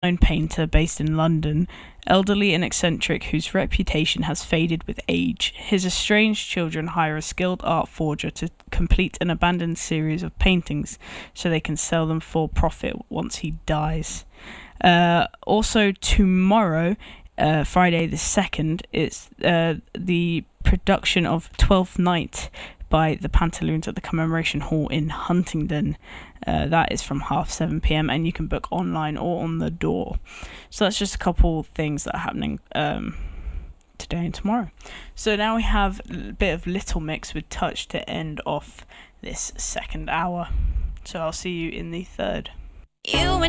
painter based in London, elderly and eccentric whose reputation has faded with age. His estranged children hire a skilled art forger to complete an abandoned series of paintings so they can sell them for profit once he dies. Also, tomorrow, Friday the 2nd, it's the production of Twelfth Night by the Pantaloons at the Commemoration Hall in Huntingdon. That is from 7:30 p.m. and you can book online or on the door. So that's just a couple things that are happening today and tomorrow. So now we have a bit of Little Mix with Touch to end off this second hour. So I'll see you in the third. You and